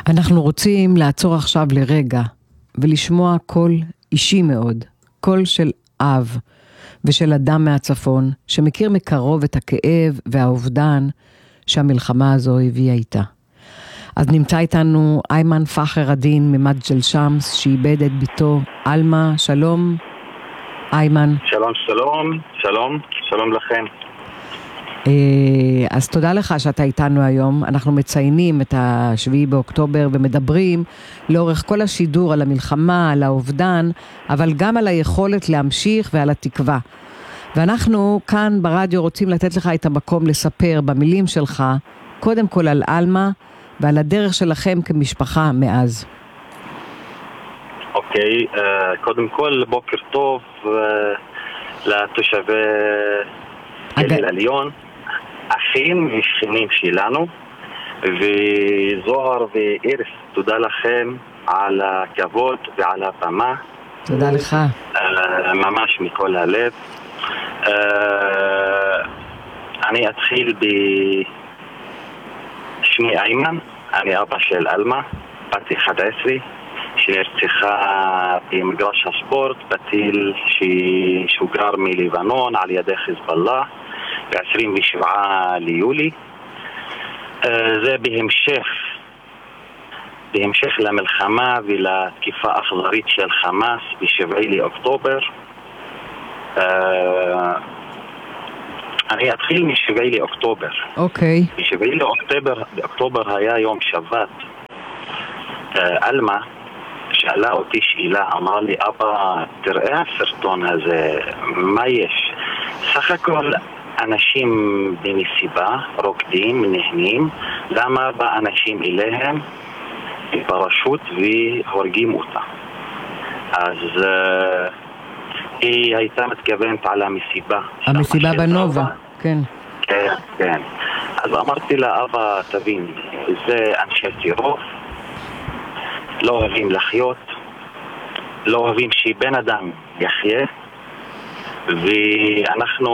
אנחנו רוצים לעצור עכשיו לרגע ולשמוע קול אישי מאוד, קול של אב ושל אדם מהצפון שמכיר מקרוב את הכאב והאובדן שהמלחמה הזו הביאה איתה. אז נמצא איתנו איימן פחר הדין ממג'דל שמס שאיבד את ביתו אלמה. שלום איימן. שלום, שלום, שלום, שלום לכם. אז תודה לך שאתה איתנו היום. אנחנו מציינים את השביעי באוקטובר ומדברים לאורך כל השידור על המלחמה, על האובדן, אבל גם על היכולת להמשיך ועל התקווה. ואנחנו כאן ברדיו רוצים לתת לך את המקום לספר במילים שלך, קודם כל על אלמה ועל הדרך שלכם כמשפחה מאז. אוקיי, קודם כל בוקר טוב לתושבי גליל עליון, אחים ושכנים שלנו, וזוהר ואיריס, תודה לכם על הכבוד ועל הבמה. תודה לך. ממש מכל הלב. אני אתחיל בשמי איימן, אני אבא של אלמה, בת 11, שנרצחה במגרש הספורט בטיל ששוגר מלבנון על ידי חיזבאללה ב-27 ליולי. זה בהמשך למלחמה ולתקיפה אכזרית של חמאס ב-7 לאוקטובר. אני אתחיל מ-7 לאוקטובר. אוקיי. ב-7 לאוקטובר היה יום שבת. אלמה שאלה אותי שאלה, אמרה לי, אבא, תראה הסרטון הזה, מה יש? סך הכל אנשים במסיבה, רוקדים, נהנים, למה בא אנשים אליהם בפרשות והורגים אותה? אז היא הייתה מתכוונת על המסיבה. המסיבה בנובה, כן. כן, כן. אז אמרתי לה, אבא, תבין, זה אנשי טרור, לא אוהבים לחיות, לא אוהבים שבן אדם יחיה, ואנחנו,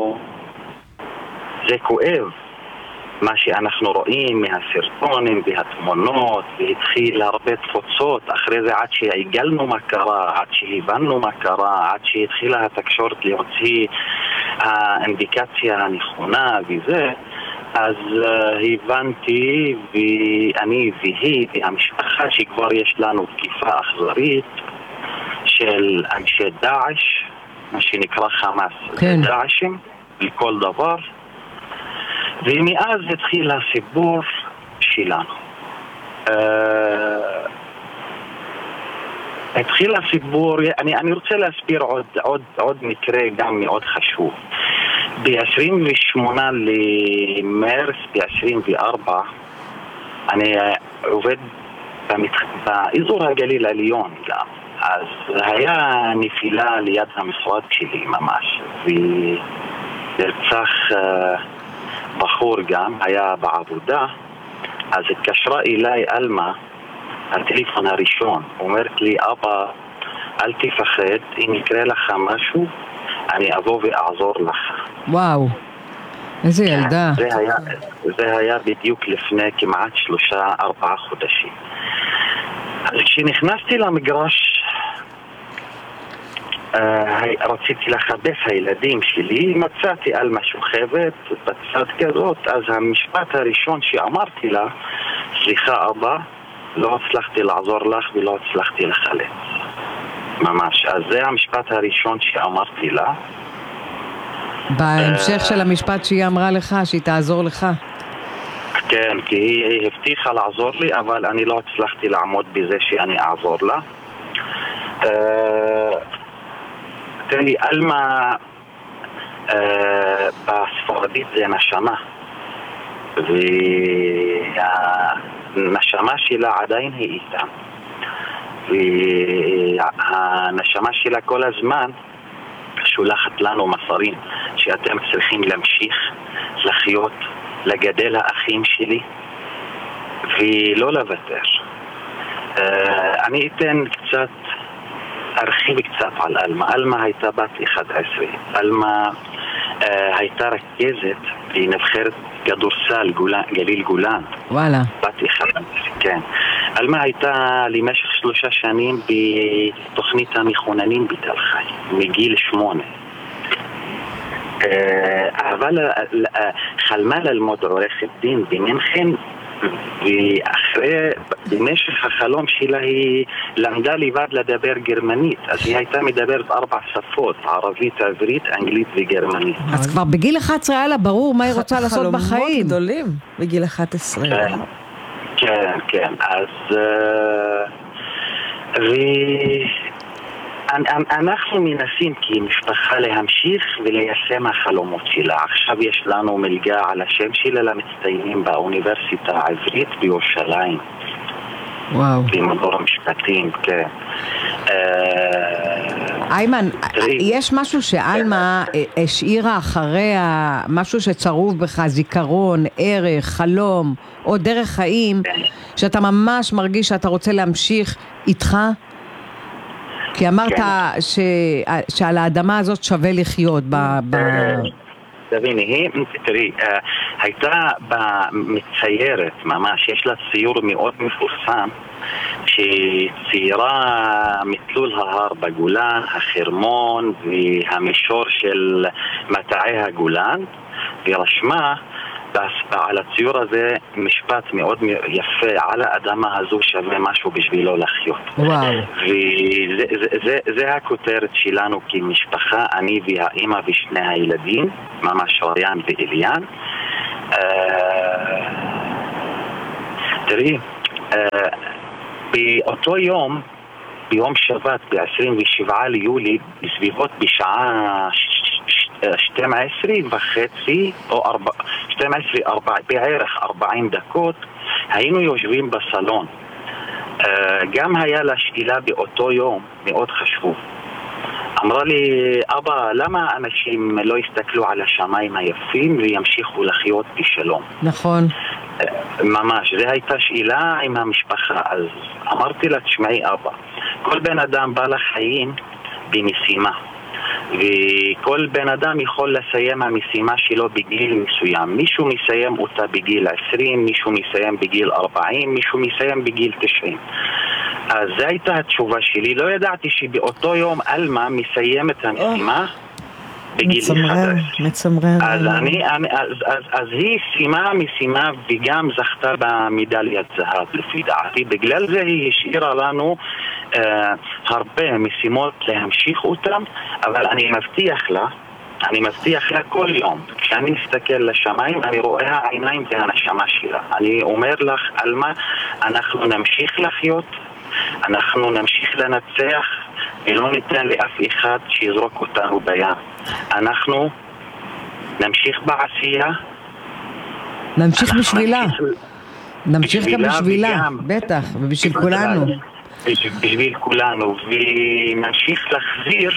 זה כואב מה שאנחנו רואים מהסרטונים והתמונות, והתחיל הרבה תפוצות אחרי זה עד שהגלנו מה קרה, עד שהבנו מה קרה, עד שהתחילה התקשורת להוציא האינדיקציה הנכונה וזה. אז הבנתי, ואני והיא והמשפחה שכבר יש לנו תקיפה אכזרית של אנשי דאעש, מה שנקרא חמאס, כן. דאעשים לכל דבר. ומאז התחיל הסיפור שלנו. התחיל הסיפור, אני רוצה להסביר עוד מקרה גם מאוד חשוב. ב-28 למרץ, ב-24, אני עובד באזור הגליל העליון גם. אז היה נפילה ליד המשרד שלי ממש, ונרצח בחור גם, היה בעבודה. אז התקשרה אליי אלמה, הטלפון הראשון, אומרת לי, אבא, אל תפחד, אם יקרה לך משהו, אני אבוא ואעזור לך. וואו, איזה ילדה. זה היה בדיוק לפני כמעט 3-4 חודשים. אז כשנכנסתי למגרש, רציתי לחפש הילדים שלי, מצאתי אלמה שוכבת בצד כזאת. אז המשפט הראשון שאמרתי לה, סליחה אבא, לא הצלחתי לעזור לך ולא הצלחתי לחלץ. ממש, אז זה המשפט הראשון שאמרתי לה. בהמשך של המשפט שהיא אמרה לך, שהיא תעזור לך. כן, כי היא הבטיחה לעזור לי, אבל אני לא הצלחתי לעמוד בזה שאני אעזור לה. תן לי, אלמה בספרדית זה נשמה, והנשמה שלה עדיין היא איתה, והנשמה שלה כל הזמן שולחת לנו מסרים שאתם צריכים להמשיך לחיות, לגדל האחים שלי ולא לוותר. אני אתן קצת, ארחיב קצת על אלמה. אלמה הייתה בת 11. אלמה הייתה רכזת בנבחרת כדורסל גליל גולן. וואלה. בת 11, כן. אלמה הייתה למשך 3 שנים בתוכנית המחוננים בתל חי, מגיל 8. אבל חלמה ללמוד עורכת דין במינכן, במשך החלום שלה היא למדה לבד לדבר גרמנית. אז היא הייתה מדברת 4 שפות, ערבית, עברית, אנגלית וגרמנית. אז כבר בגיל 11 היה לה ברור מה היא רוצה לעשות בחיים. חלומות גדולים בגיל 11. כן. אז אנחנו מנסים כמשפחה להמשיך וליישם החלומות שלה. עכשיו יש לנו מלגה על השם שלה למצטיינים באוניברסיטה העברית בירושלים. וואו. במדור המשפטים, כן. איימן, יש משהו שאלמה השאירה אחריה, משהו שצרוב בך, זיכרון, ערך, חלום או דרך חיים, שאתה ממש מרגיש שאתה רוצה להמשיך איתך? כי אמרת שעל האדמה הזאת שווה לחיות. תראי, הייתה מציירת ממש, יש לה ציור מאוד מפורסם שציירה מתלול ההר בגולן, החרמון והמישור של מטעי הגולן, ורשמה על הציור הזה משפט מאוד יפה: על האדמה הזו שווה משהו בשבילו לחיות. וואו. וזה הכותרת שלנו כמשפחה, אני והאמא ושני הילדים, ממש ריאן ואליאן. תראי, באותו יום, ביום שבת, ב-27 ליולי, בסביבות בשעה 12:30 או 12:40, בערך 40 דקות, היינו יושבים בסלון. גם היה לה שאלה באותו יום מאוד חשוב. אמרה לי, אבא, למה אנשים לא יסתכלו על השמיים היפים וימשיכו לחיות בשלום? נכון. ממש, זו הייתה שאלה עם המשפחה. אז אמרתי לה, תשמעי אבא, כל בן אדם בא לחיים במשימה, וכל בן אדם יכול לסיים המשימה שלו בגיל מסוים. מישהו מסיים אותה בגיל 20, מישהו מסיים בגיל 40, מישהו מסיים בגיל 90. אז זו הייתה התשובה שלי. לא ידעתי שבאותו יום אלמה מסיים את המשימה בגיל 11. מצמרר. אז היא סיימה משימה וגם זכתה במדליית זהב לפי דעתי. בגלל זה היא השאירה לנו הרבה משימות להמשיך אותם, אבל אני מבטיח לה כל יום, כשאני מסתכל לשמיים אני רואה העיניים והנשמה שלה. אני אומר לך, אלמה, אנחנו נמשיך לחיות, אנחנו נמשיך לנצח, ולא ניתן לאף אחד שיזרוק אותנו בים. אנחנו נמשיך בעשייה, נמשיך בשבילה, נמשיך גם בשבילה, בטח, ובשביל כולנו, בשביל כולנו, ונמשיך להחזיר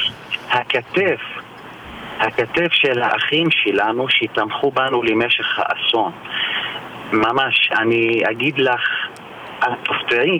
הכתף של האחים שלנו שתמכו בנו למשך האסון. ממש, אני אגיד לך, את תופתעי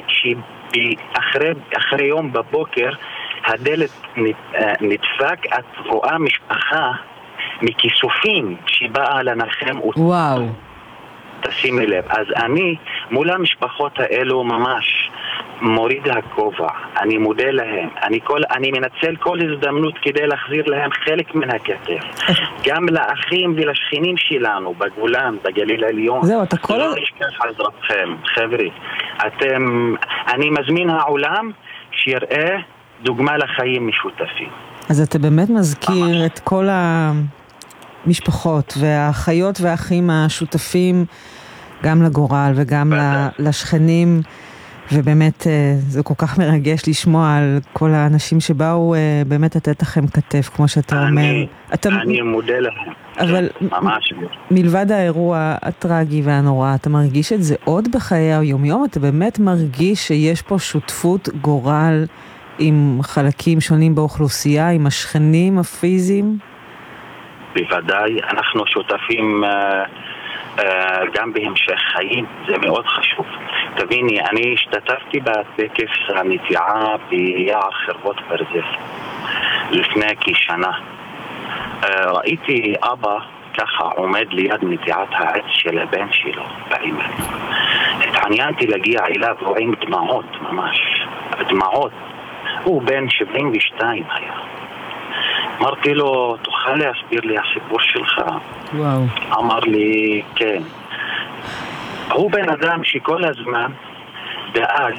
אחרי יום בבוקר הדלת נדפק, את רואה משפחה מכיסופים שבאה לנחם אותה. וואו. תשימי לב. אז אני מול המשפחות האלו ממש מוריד הכובע, אני מודה להם, אני מנצל כל הזדמנות כדי להחזיר להם חלק מן הכתף. גם לאחים ולשכנים שלנו בגולן, בגליל העליון. זהו, אתה כל... לא נשכח עזרתכם, חבר'ה. אני מזמין העולם שיראה דוגמה לחיים משותפים. אז אתה באמת מזכיר את כל המשפחות והאחיות והאחים השותפים, גם לגורל וגם לשכנים, ובאמת זה כל כך מרגש לשמוע על כל האנשים שבאו באמת לתת לכם כתף, כמו שאתה אומר. אני מודה להם. אבל מלבד האירוע הטרגי והנורא, אתה מרגיש את זה עוד בחיי היום-יום? אתה באמת מרגיש שיש פה שותפות גורל עם חלקים שונים באוכלוסייה, עם השכנים הפיזיים? בוודאי, אנחנו שותפים גם בהמשך חיים, זה מאוד חשוב. תביני, אני השתתפתי בטקס הנטיעה ביער חרבות ברזל לפני כשנה. ראיתי אבא ככה עומד ליד נטיעת העץ של הבן שלו באימן. התעניינתי להגיע אליו, הוא עם דמעות ממש, דמעות. הוא בן 72 היה. אמרתי לו, תוכל להסביר לי הסיפור שלך? וואו. אמר לי, כן. הוא בן אדם שכל הזמן דאג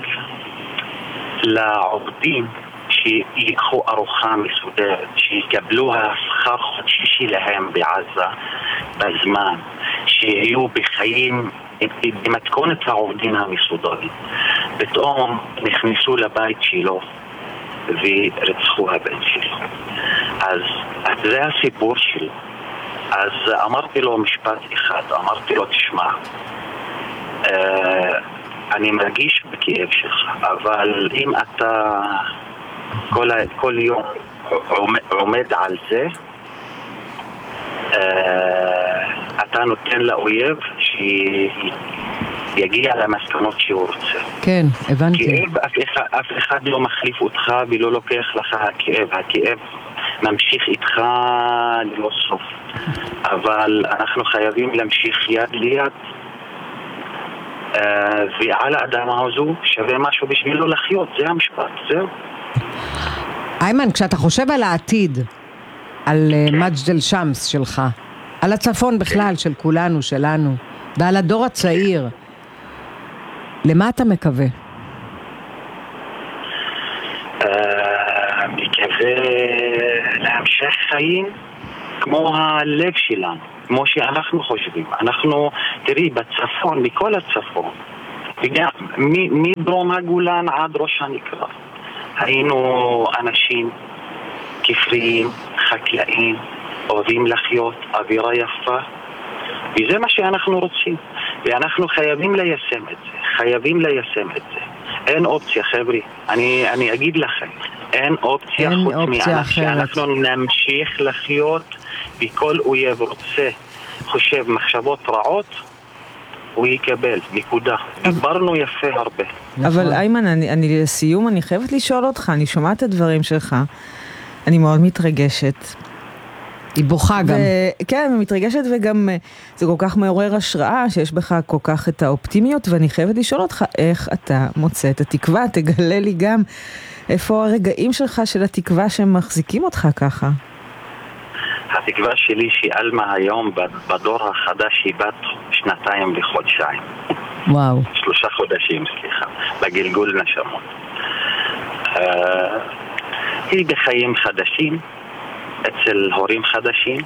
לעובדים שיקחו ארוחה מסודרת, שיקבלו השכר חודשי שלהם בעזה בזמן, שיהיו בחיים במתכונת העובדים המסודרים. פתאום נכנסו לבית שלו ורצחו הבן שלו. אז זה הסיפור שלו. אז אמרתי לו משפט אחד, אמרתי לו, תשמע, אני מרגיש בכאב שלך, אבל אם אתה כל יום עומד על זה, אתה נותן לאויב שיגיע למסקנות שהוא רוצה. כן, הבנתי. כאב, אף אחד לא מחליף אותך ולא לוקח לך הכאב. הכאב ממשיך איתך ללא סוף. אבל אנחנו חייבים להמשיך יד ליד, ועל האדמה הזו שווה משהו בשבילו לחיות. זה המשפט, זהו. איימן, כשאתה חושב על העתיד, על מג'דל שמס שלך, על הצפון בכלל של כולנו, שלנו, ועל הדור הצעיר, למה אתה מקווה? מקווה להמשך חיים כמו הלב שלנו, כמו שאנחנו חושבים. אנחנו, תראי, בצפון, מכל הצפון, מדרום הגולן עד ראש הנקרה, היינו אנשים כפריים, חקלאים, אוהבים לחיות, אווירה יפה, וזה מה שאנחנו רוצים, ואנחנו חייבים ליישם את זה, חייבים ליישם את זה. אין אופציה, חבר'ה, אני אגיד לכם, אין אופציה חוץ שאנחנו נמשיך לחיות, וכל אויב רוצה, חושב מחשבות רעות, הוא יקבל, נקודה. דיברנו יפה הרבה. אבל איימן, אני לסיום, אני חייבת לשאול אותך, אני שומעת את הדברים שלך, אני מאוד מתרגשת. היא בוכה גם. כן, מתרגשת, וגם זה כל כך מעורר השראה, שיש בך כל כך את האופטימיות, ואני חייבת לשאול אותך, איך אתה מוצא את התקווה? תגלה לי גם איפה הרגעים שלך של התקווה שמחזיקים אותך ככה. התקווה שלי שאלמה היום בדור החדש היא בת 2 וחודשיים. וואו. 3 חודשים, סליחה, בגלגול נשמות. היא בחיים חדשים, אצל הורים חדשים,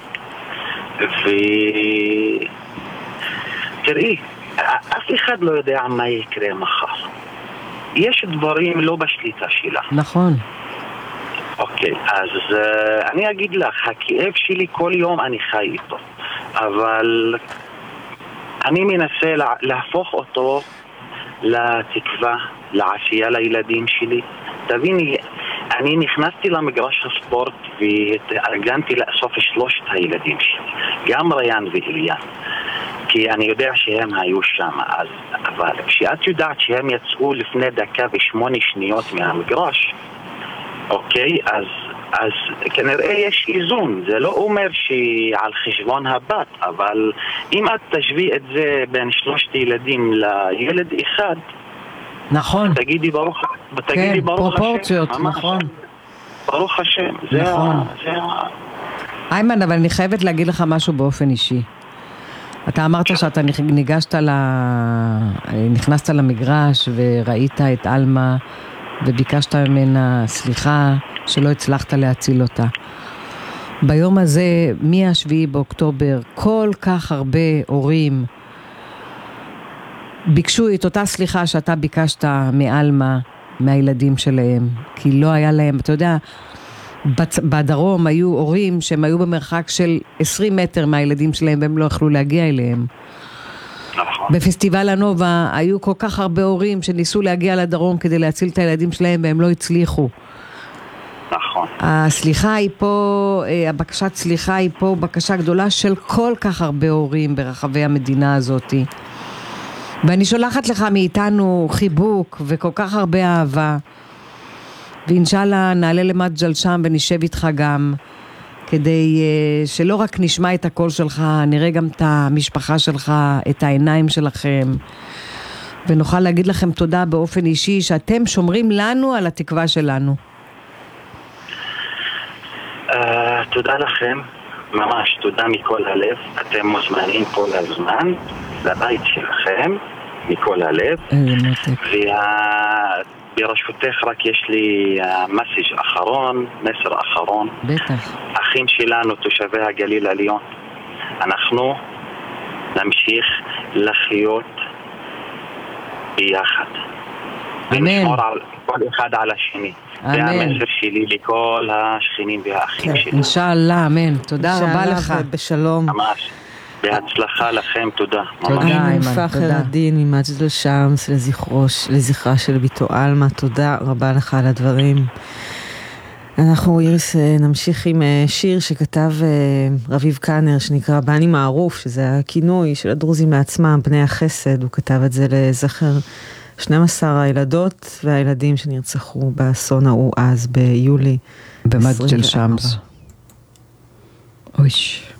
ותראי, אף אחד לא יודע מה יקרה מחר. יש דברים לא בשליטה שלה. נכון. אוקיי, אז אני אגיד לך, הכאב שלי כל יום אני חי איתו, אבל אני מנסה להפוך אותו לתקווה, לעשייה לילדים שלי. תביני, אני נכנסתי למגרש הספורט והתארגנתי לאסוף 3 הילדים שלי, גם ריין ואליאן, כי אני יודע שהם היו שם. אבל כשאת יודעת שהם יצאו לפני 1:08 מהמגרש, אוקיי, אז כנראה יש איזון. זה לא אומר שעל חשבון הבת, אבל אם את תשווי את זה בין 3 ילדים לילד אחד, נכון. תגידי ברוך כן, ברוך פרופורציות, השם. נכון. ברוך השם. נכון. איימן, אבל אני חייבת להגיד לך משהו באופן אישי. אתה אמרת שאתה נכנסת למגרש וראית את אלמה וביקשת ממנה סליחה שלא הצלחת להציל אותה. ביום הזה, מ-7 באוקטובר, כל כך הרבה הורים ביקשו את אותה סליחה שאתה ביקשת מאלמה, מהילדים שלהם, כי לא היה להם, אתה יודע, בדרום היו הורים שהם היו במרחק של 20 מטר מהילדים שלהם והם לא יכלו להגיע אליהם. בפסטיבל הנובה היו כל כך הרבה הורים שניסו להגיע לדרום כדי להציל את הילדים שלהם והם לא הצליחו. נכון. הסליחה היא פה, הבקשת סליחה היא פה בקשה גדולה של כל כך הרבה הורים ברחבי המדינה הזאת. ואני שולחת לך מאיתנו חיבוק וכל כך הרבה אהבה. ואינשאללה נעלה למג'דל שם ונשב איתך גם, כדי שלא רק נשמע את הקול שלך, נראה גם את המשפחה שלך, את העיניים שלכם, ונוכל להגיד לכם תודה באופן אישי, שאתם שומרים לנו על התקווה שלנו. תודה לכם, ממש תודה מכל הלב. אתם מוזמנים כל הזמן לבית שלכם, מכל הלב. ברשותך רק יש לי מסר אחרון. בטח. אחים שלנו, תושבי הגליל העליון, אנחנו נמשיך לחיות ביחד. אמן. ונשמור על כל אחד על השני. זה המסר שלי לכל השכנים והאחים שלי. אינשאללה, אמן. תודה רבה לך. בשלום. ממש. בהצלחה לכם, תודה. תודה, אימן, פחר הדין ממג'דל שמס לזכרה של ביתו אלמה, תודה רבה לך על הדברים. אנחנו, איריס, נמשיך עם שיר שכתב רביב קאנר, שנקרא בני מערוף, שזה הכינוי של הדרוזים לעצמם, בני החסד. הוא כתב את זה לזכר 12 הילדות והילדים שנרצחו באסון ההוא אז ביולי. במג'דל שמס. אויש.